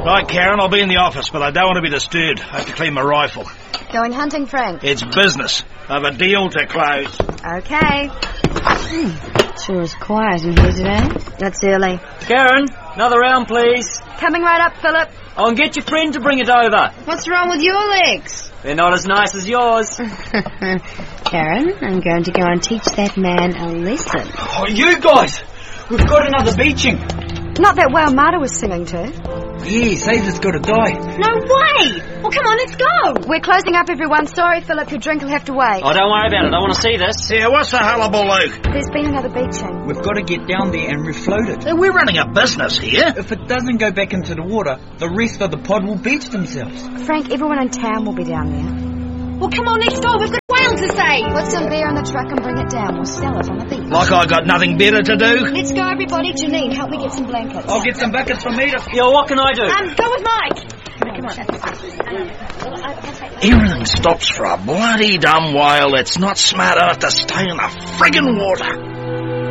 Right, Karen, I'll be in the office, but I don't want to be disturbed. I have to clean my rifle. Going hunting, Frank? It's business. I have a deal to close. Okay. Sure is quiet in here today. That's early. Karen, another round, please. Coming right up, Philip. Oh, and get your friend to bring it over. What's wrong with your legs? They're not as nice as yours. Karen, I'm going to go and teach that man a lesson. Oh, you guys! We've got another beaching. Not that well Marta was singing to. Yeah, Caesar's got to die. No way! Well, come on, let's go. We're closing up, everyone. Sorry, Philip, your drink will have to wait. Oh, don't worry about it. I want to see this. Yeah, what's the hullabaloo? There's been another beaching. We've got to get down there and refloat it. We're running a business here. If it doesn't go back into the water, the rest of the pod will beach themselves. Frank, everyone in town will be down there. Well, come on, let's go. We've got a whale to save. Put some beer in the truck and bring it down. We'll sell it on the beach. Like I got nothing better to do? Let's go, everybody. Janine, help me get some blankets. I'll get some buckets from Edith. Yeah, what can I do? Go with Mike. Come on. Everything stops for a bloody dumb whale that's not smart enough to stay in the friggin' water.